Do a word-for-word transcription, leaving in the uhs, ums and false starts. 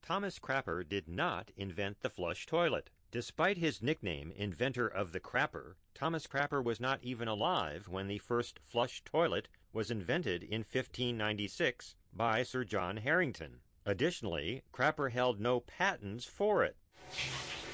Thomas Crapper did not invent the flush toilet. Despite his nickname, inventor of the crapper, Thomas Crapper was not even alive when the first flush toilet was invented in fifteen ninety-six by Sir John Harington. Additionally, Crapper held no patents for it.